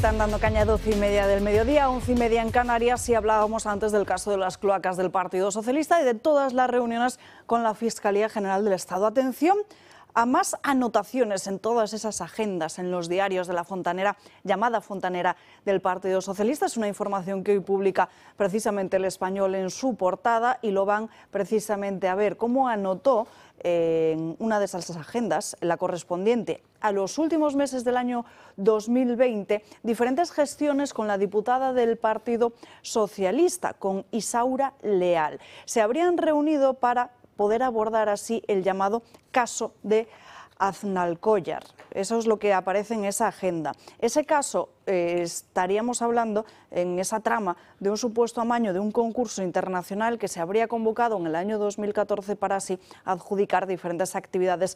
Están dando caña a 12:30 del mediodía, 11:30 en Canarias, y hablábamos antes del caso de las cloacas del Partido Socialista y de todas las reuniones con la Fiscalía General del Estado. Atención a más anotaciones en todas esas agendas, en los diarios de la fontanera, llamada fontanera del Partido Socialista. Es una información que hoy publica precisamente El Español en su portada, y lo van precisamente a ver cómo anotó en una de esas agendas, la correspondiente a los últimos meses del año 2020, diferentes gestiones con la diputada del Partido Socialista, con Isaura Leal. Se habrían reunido para poder abordar así el llamado caso de Aznalcóllar. Eso es lo que aparece en esa agenda. Ese caso, estaríamos hablando en esa trama de un supuesto amaño de un concurso internacional que se habría convocado en el año 2014 para así adjudicar diferentes actividades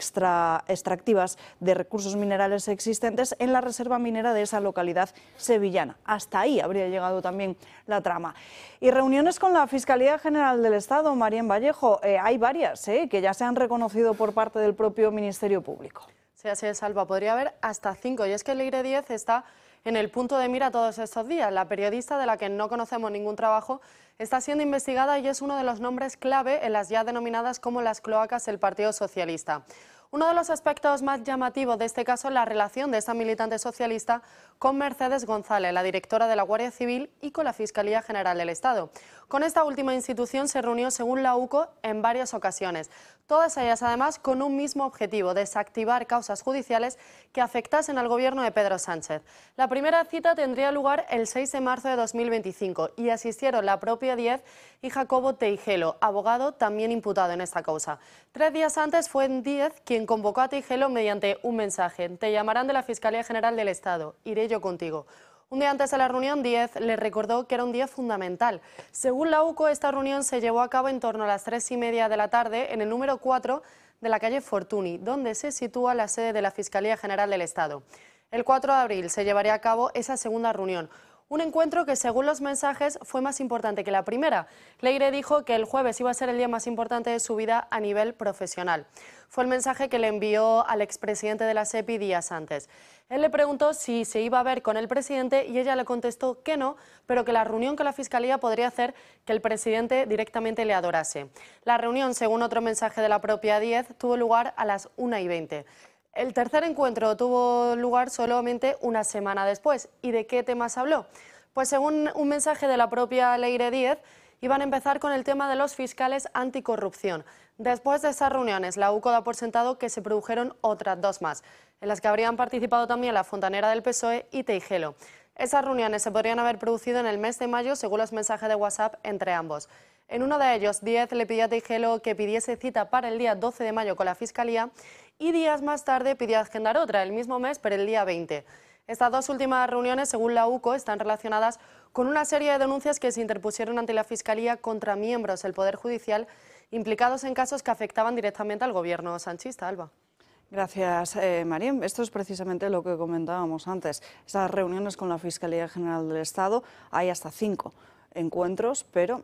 extractivas de recursos minerales existentes en la reserva minera de esa localidad sevillana. Hasta ahí habría llegado también la trama. Y reuniones con la Fiscalía General del Estado, Marien Vallejo, hay varias que ya se han reconocido por parte del propio Ministerio Público. Sí, así es, Alba. Podría haber hasta 5, y es que Leire Díez está en el punto de mira todos estos días. La periodista, de la que no conocemos ningún trabajo, está siendo investigada y es uno de los nombres clave en las ya denominadas como las cloacas del Partido Socialista. Uno de los aspectos más llamativos de este caso es la relación de esta militante socialista con Mercedes González, la directora de la Guardia Civil, y con la Fiscalía General del Estado. Con esta última institución se reunió, según la UCO, en varias ocasiones. Todas ellas, además, con un mismo objetivo: desactivar causas judiciales que afectasen al gobierno de Pedro Sánchez. La primera cita tendría lugar el 6 de marzo de 2025 y asistieron la propia Díez y Jacobo Teijelo, abogado también imputado en esta causa. 3 días antes fue Díez quien convocó a Teijelo mediante un mensaje: te llamarán de la Fiscalía General del Estado, iré yo contigo. Un día antes de la reunión, Díez le recordó que era un día fundamental. Según la UCO, esta reunión se llevó a cabo en torno a las 3:30 de la tarde en el número 4 de la calle Fortuny, donde se sitúa la sede de la Fiscalía General del Estado. El 4 de abril se llevaría a cabo esa segunda reunión. Un encuentro que, según los mensajes, fue más importante que la primera. Leire dijo que el jueves iba a ser el día más importante de su vida a nivel profesional. Fue el mensaje que le envió al expresidente de la SEPI días antes. Él le preguntó si se iba a ver con el presidente y ella le contestó que no, pero que la reunión con la Fiscalía podría hacer que el presidente directamente le adorase. La reunión, según otro mensaje de la propia Díez, tuvo lugar a las 1:20. El tercer encuentro tuvo lugar solamente una semana después. ¿Y de qué temas habló? Pues según un mensaje de la propia Leire Díez, iban a empezar con el tema de los fiscales anticorrupción. Después de esas reuniones, la UCO da por sentado que se produjeron otras 2 más, en las que habrían participado también la fontanera del PSOE y Teijelo. Esas reuniones se podrían haber producido en el mes de mayo, según los mensajes de WhatsApp entre ambos. En uno de ellos, Díez le pidió a Teijelo que pidiese cita para el día 12 de mayo con la Fiscalía, y días más tarde pidió agendar otra, el mismo mes, pero el día 20. Estas 2 últimas reuniones, según la UCO, están relacionadas con una serie de denuncias que se interpusieron ante la Fiscalía contra miembros del Poder Judicial implicados en casos que afectaban directamente al gobierno sanchista. Alba. Gracias, Marien. Esto es precisamente lo que comentábamos antes. Esas reuniones con la Fiscalía General del Estado, hay hasta 5 encuentros, pero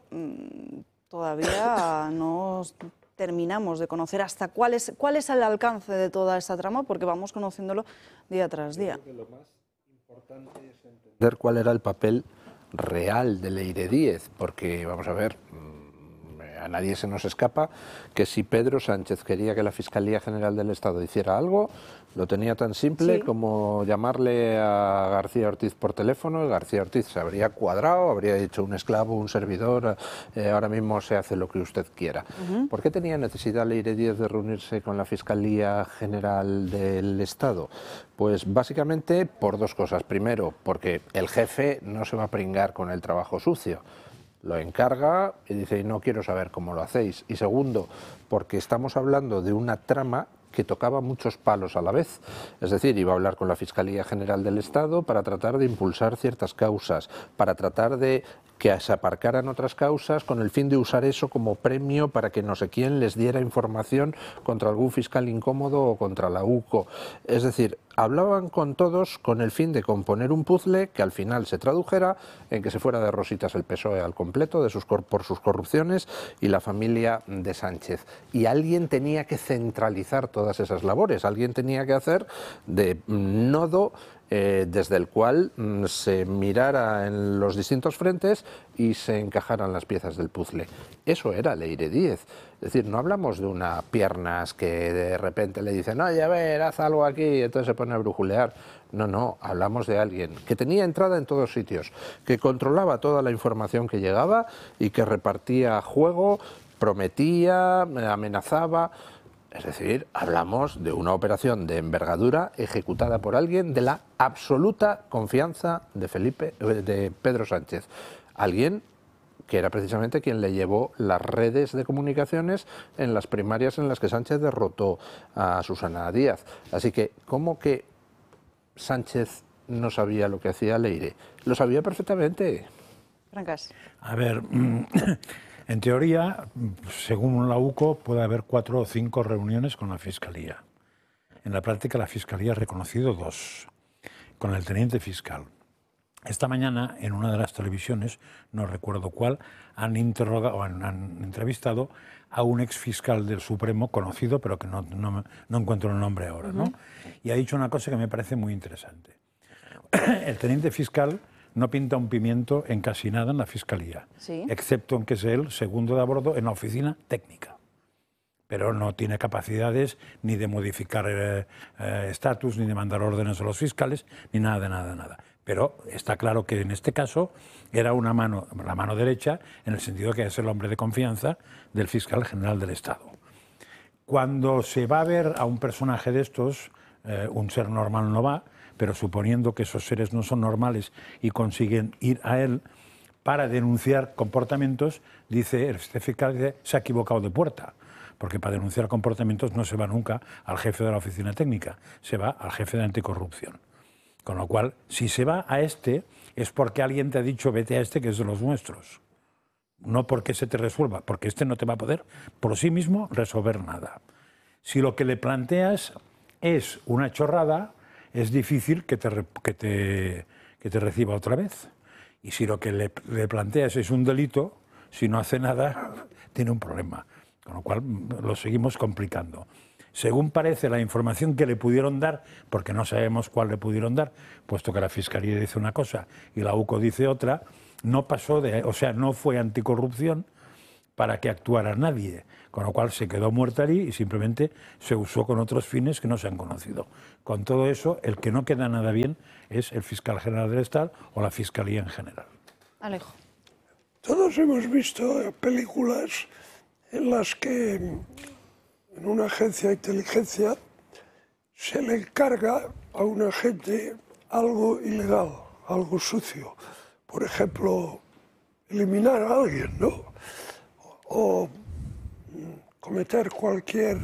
todavía no terminamos de conocer hasta cuál es el alcance de toda esta trama, porque vamos conociéndolo día tras día. Yo creo que lo más importante es entender cuál era el papel real de Leire Díez, porque, vamos a ver, a nadie se nos escapa que si Pedro Sánchez quería que la Fiscalía General del Estado hiciera algo, lo tenía tan simple como llamarle a García Ortiz por teléfono, y García Ortiz se habría cuadrado, habría dicho un esclavo, un servidor, ahora mismo se hace lo que usted quiera. ¿Por qué tenía necesidad Leire Díez de reunirse con la Fiscalía General del Estado? Pues básicamente por 2 cosas. Primero, porque el jefe no se va a pringar con el trabajo sucio. Lo encarga y dice, no quiero saber cómo lo hacéis. Y segundo, porque estamos hablando de una trama que tocaba muchos palos a la vez. Es decir, iba a hablar con la Fiscalía General del Estado para tratar de impulsar ciertas causas, para tratar de que se aparcaran otras causas con el fin de usar eso como premio para que no sé quién les diera información contra algún fiscal incómodo o contra la UCO. Es decir, hablaban con todos con el fin de componer un puzzle que al final se tradujera en que se fuera de rositas el PSOE al completo por sus corrupciones y la familia de Sánchez. Y alguien tenía que centralizar todas esas labores, alguien tenía que hacer de nodo desde el cual se mirara en los distintos frentes y se encajaran las piezas del puzzle. Eso era Leire Díez. Es decir, no hablamos de una piernas que de repente le dicen, oye, a ver, haz algo aquí, y entonces se pone a brujulear. No, no, hablamos de alguien que tenía entrada en todos sitios, que controlaba toda la información que llegaba y que repartía juego, prometía, amenazaba. Es decir, hablamos de una operación de envergadura ejecutada por alguien de la absoluta confianza de Pedro Sánchez. Alguien que era precisamente quien le llevó las redes de comunicaciones en las primarias en las que Sánchez derrotó a Susana Díaz. Así que, ¿cómo que Sánchez no sabía lo que hacía Leire? Lo sabía perfectamente. Francas. A ver, en teoría, según la UCO, puede haber 4 o 5 reuniones con la Fiscalía. En la práctica, la Fiscalía ha reconocido 2, con el teniente fiscal. Esta mañana, en una de las televisiones, no recuerdo cuál, han entrevistado a un exfiscal del Supremo conocido, pero que no encuentro el nombre ahora, ¿no? Y ha dicho una cosa que me parece muy interesante. El teniente fiscal no pinta un pimiento en casi nada en la Fiscalía, ¿Sí? excepto en que es el segundo de a bordo en la oficina técnica. Pero no tiene capacidades ni de modificar estatus, ni de mandar órdenes a los fiscales, ni nada de nada. Pero está claro que en este caso era la mano derecha, en el sentido de que es el hombre de confianza del fiscal general del Estado. Cuando se va a ver a un personaje de estos, un ser normal no va, pero suponiendo que esos seres no son normales y consiguen ir a él para denunciar comportamientos, dice este fiscal, se ha equivocado de puerta. Porque para denunciar comportamientos no se va nunca al jefe de la oficina técnica, se va al jefe de anticorrupción. Con lo cual, si se va a este, es porque alguien te ha dicho vete a este que es de los nuestros. No porque se te resuelva, porque este no te va a poder por sí mismo resolver nada. Si lo que le planteas es una chorrada, es difícil que te reciba otra vez. Y si lo que le planteas es un delito, si no hace nada, tiene un problema. Con lo cual lo seguimos complicando. Según parece la información que le pudieron dar, porque no sabemos cuál le pudieron dar, puesto que la Fiscalía dice una cosa y la UCO dice otra, no fue anticorrupción para que actuara nadie, con lo cual se quedó muerta allí y simplemente se usó con otros fines que no se han conocido. Con todo eso, el que no queda nada bien es el fiscal general del Estado o la Fiscalía en general. Alejo. Todos hemos visto películas en las que en una agencia de inteligencia se le encarga a un agente algo ilegal, algo sucio. Por ejemplo, eliminar a alguien, ¿no? O cometer cualquier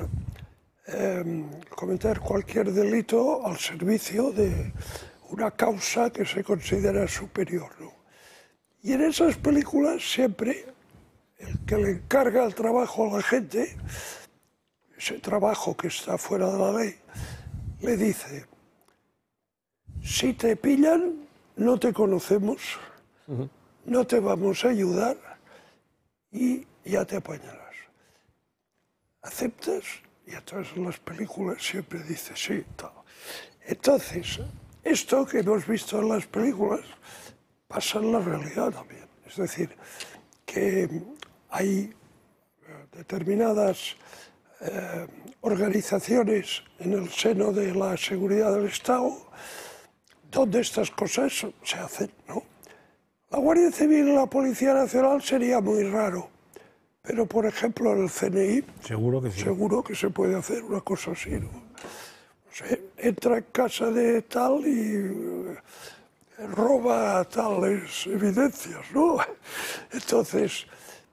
delito al servicio de una causa que se considera superior, ¿no? Y en esas películas siempre el que le encarga el trabajo a la gente, ese trabajo que está fuera de la ley, le dice, si te pillan, no te conocemos, no te vamos a ayudar y ya te apañarás. ¿Aceptas? Y entonces en las películas siempre dice sí, tal. Entonces, esto que hemos visto en las películas pasa en la realidad también. Es decir, que hay determinadas organizaciones en el seno de la seguridad del Estado donde estas cosas se hacen, ¿no? La Guardia Civil y la Policía Nacional sería muy raro, pero por ejemplo en el CNI seguro que sí. Seguro que se puede hacer una cosa así, ¿no? O sea, entra en casa de tal y roba tales evidencias, ¿no? Entonces,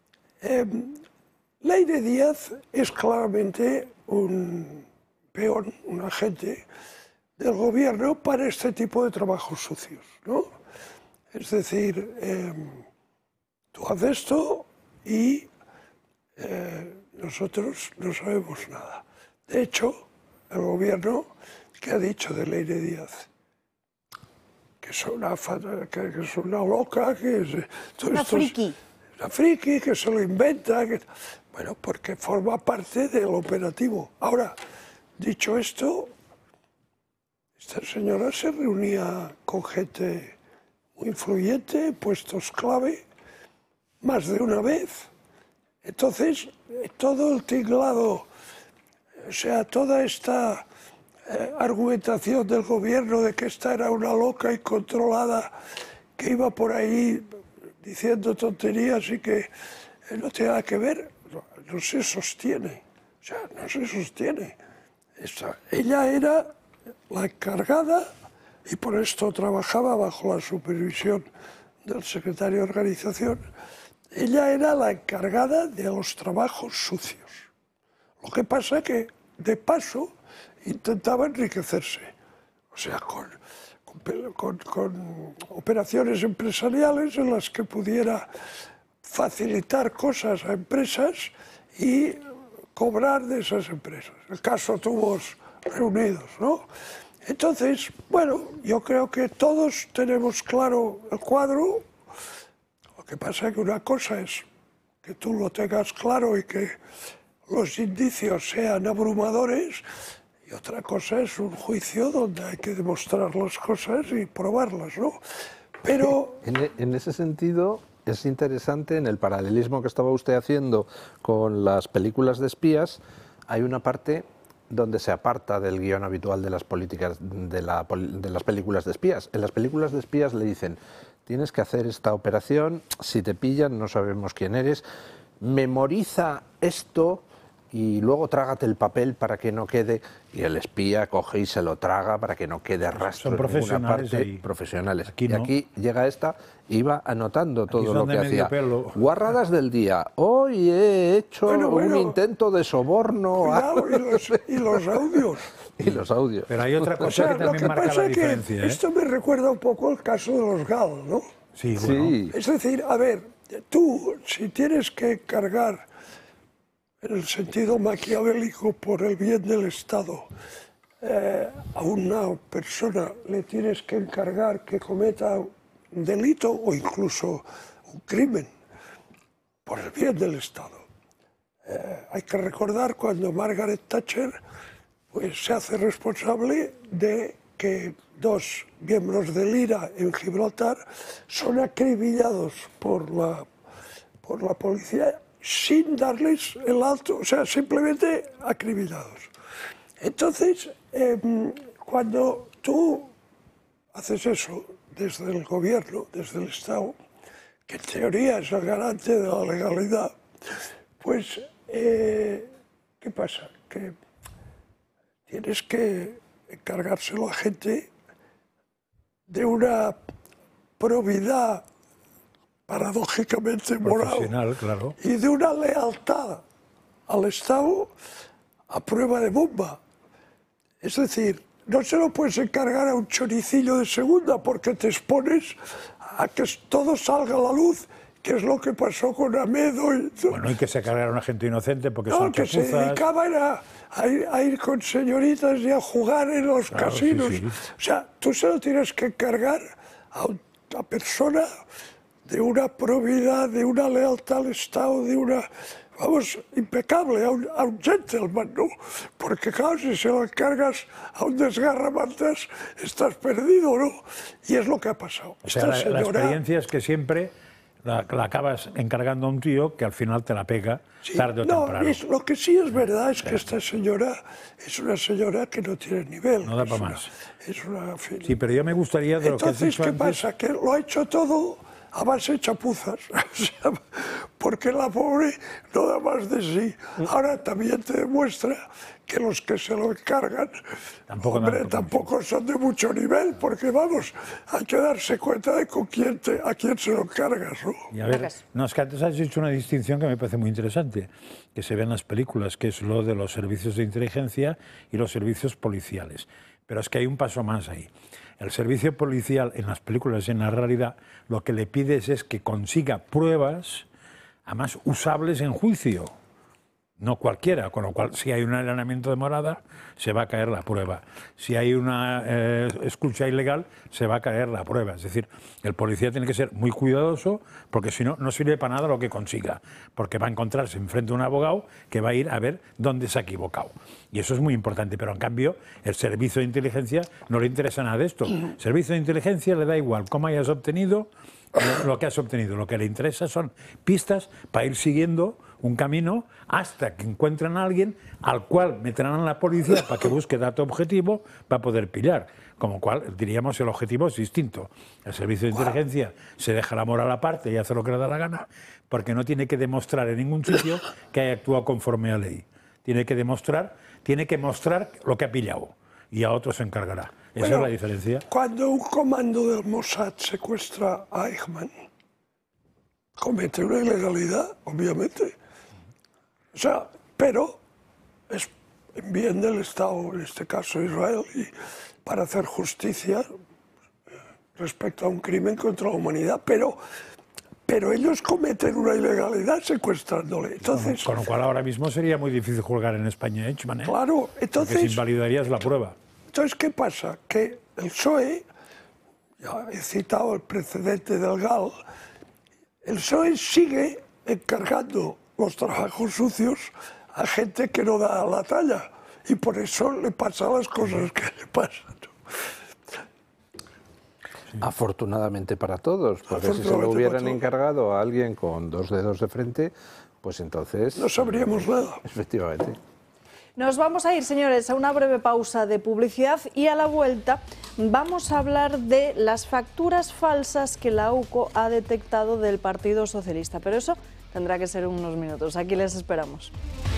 Leire Díaz es claramente un peón, un agente del gobierno para este tipo de trabajos sucios, ¿no? Es decir, tú haces esto y nosotros no sabemos nada. De hecho, el gobierno, ¿qué ha dicho de Leire Díaz? Que es una loca, que es una friki. Una friki, que se lo inventa. Bueno, porque forma parte del operativo. Ahora, dicho esto, esta señora se reunía con gente muy influyente, puestos clave, más de una vez. Entonces, todo el tinglado, o sea, toda esta argumentación del gobierno de que esta era una loca incontrolada que iba por ahí diciendo tonterías y que no tiene nada que ver, no se sostiene. O sea, no se sostiene. Ella era la encargada, y por esto trabajaba bajo la supervisión del secretario de organización, ella era la encargada de los trabajos sucios. Lo que pasa es que, de paso, intentaba enriquecerse, o sea, con operaciones empresariales en las que pudiera facilitar cosas a empresas y cobrar de esas empresas. El caso Tubos Reunidos, ¿no? Entonces, bueno, yo creo que todos tenemos claro el cuadro. Lo que pasa es que una cosa es que tú lo tengas claro y que los indicios sean abrumadores, y otra cosa es un juicio donde hay que demostrar las cosas y probarlas, ¿no? Pero en ese sentido es interesante, en el paralelismo que estaba usted haciendo con las películas de espías, hay una parte donde se aparta del guión habitual de las políticas de las películas de espías. En las películas de espías le dicen: tienes que hacer esta operación, si te pillan no sabemos quién eres, memoriza esto y luego trágate el papel para que no quede, y el espía coge y se lo traga para que no quede rastro en ninguna parte. Profesionales. Aquí no. Y aquí llega esta, iba anotando todo lo que hacía. Pelo. Guarradas del día. Hoy he hecho un intento de soborno. Cuidado, y los audios. Y los audios. Pero hay otra cosa que también lo que marca pasa la es que diferencia. esto me recuerda un poco el caso de los GAL, ¿no? Sí, bueno. Sí. Es decir, a ver, tú, si tienes que encargar, en el sentido maquiavélico, por el bien del Estado, a una persona le tienes que encargar que cometa un delito o incluso un crimen por el bien del Estado. Hay que recordar cuando Margaret Thatcher pues, se hace responsable de que 2 miembros del IRA en Gibraltar son acribillados por la policía sin darles el alto, o sea, simplemente acribillados. Entonces, cuando tú haces eso desde el gobierno, desde el Estado, que en teoría es el garante de la legalidad, pues, ¿qué pasa? Que tienes que encargárselo a gente de una probidad paradójicamente moral, Profesional, claro. y de una lealtad al Estado a prueba de bomba. Es decir, no se lo puedes encargar a un choricillo de segunda porque te expones a que todo salga a la luz, que es lo que pasó con Amedo. Bueno, y que se cargaron a gente inocente porque no, son que chapuzas. se dedicaban a ir con señoritas y a jugar en los casinos. Sí, sí. O sea, tú se lo tienes que encargar a una persona de una probidad, de una lealtad al Estado, de una, vamos, impecable, a un gentleman, ¿no? Porque claro, si se lo encargas a un desgarramantas, estás perdido, ¿no? Y es lo que ha pasado. O sea, la experiencia es que siempre la acabas encargando a un tío que al final te la pega tarde o temprano. Lo que sí es verdad es que esta señora es una señora que no tiene nivel. No da para más. Es una, sí, pero yo me gustaría de lo que has dicho ¿qué antes. pasa? Que lo ha hecho todo a base de chapuzas, o sea, porque la pobre no da más de sí. Ahora también te demuestra que los que se lo encargan, tampoco son de mucho nivel, porque vamos, hay que darse cuenta de a quién se lo encargas, ¿no? Y a ver, no, es que antes has hecho una distinción que me parece muy interesante, que se ve en las películas, que es lo de los servicios de inteligencia y los servicios policiales. Pero es que hay un paso más ahí. El servicio policial en las películas y en la realidad lo que le pides es que consiga pruebas, además usables en juicio. no cualquiera, con lo cual si hay un allanamiento de morada se va a caer la prueba. Si hay una escucha ilegal se va a caer la prueba. Es decir, el policía tiene que ser muy cuidadoso porque si no, no sirve para nada lo que consiga, porque va a encontrarse enfrente de un abogado que va a ir a ver dónde se ha equivocado. Y eso es muy importante, pero en cambio el servicio de inteligencia no le interesa nada de esto. El servicio de inteligencia le da igual cómo hayas obtenido lo que has obtenido. Lo que le interesa son pistas para ir siguiendo un camino hasta que encuentren a alguien al cual meterán a la policía para que busque dato objetivo para poder pillar. Como cual, diríamos, el objetivo es distinto. El servicio de inteligencia se deja la moral aparte y hace lo que le da la gana, porque no tiene que demostrar en ningún sitio que haya actuado conforme a ley. Tiene que mostrar lo que ha pillado y a otros se encargará. Esa es la diferencia. Cuando un comando del Mossad secuestra a Eichmann, comete una ilegalidad, obviamente. O sea, pero es en bien del Estado, en este caso Israel, y para hacer justicia respecto a un crimen contra la humanidad, pero ellos cometen una ilegalidad secuestrándole. Entonces, con lo cual ahora mismo sería muy difícil juzgar en España a Eichmann, ¿eh? Claro, entonces... Porque invalidarías la prueba. Entonces, ¿qué pasa? Que el PSOE, ya he citado el precedente del GAL, el PSOE sigue encargando los trabajos sucios a gente que no da la talla y por eso le pasan las cosas que le pasan. Afortunadamente para todos, porque si se lo hubieran encargado a alguien con 2 dedos de frente, pues entonces... No sabríamos nada. Efectivamente. Nos vamos a ir, señores, a una breve pausa de publicidad y a la vuelta vamos a hablar de las facturas falsas que la UCO ha detectado del Partido Socialista. Pero eso tendrá que ser unos minutos. Aquí les esperamos.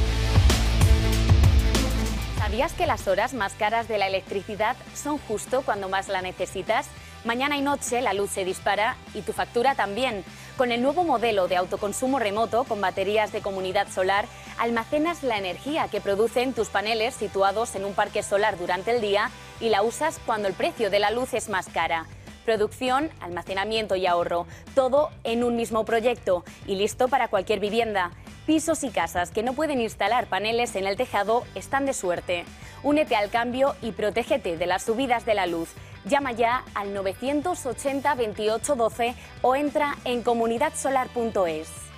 ¿Sabías que las horas más caras de la electricidad son justo cuando más la necesitas? Mañana y noche la luz se dispara y tu factura también. Con el nuevo modelo de autoconsumo remoto con baterías de comunidad solar, almacenas la energía que producen tus paneles situados en un parque solar durante el día y la usas cuando el precio de la luz es más cara. Producción, almacenamiento y ahorro, todo en un mismo proyecto y listo para cualquier vivienda. Pisos y casas que no pueden instalar paneles en el tejado están de suerte. Únete al cambio y protégete de las subidas de la luz. Llama ya al 980 28 12 o entra en comunidadsolar.es.